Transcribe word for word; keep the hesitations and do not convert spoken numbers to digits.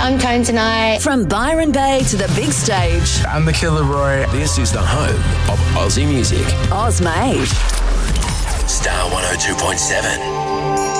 I'm Tone Tonight. From Byron Bay to the big stage. I'm the Killer Roy. This is the home of Aussie music. Oz Made. Star one oh two point seven.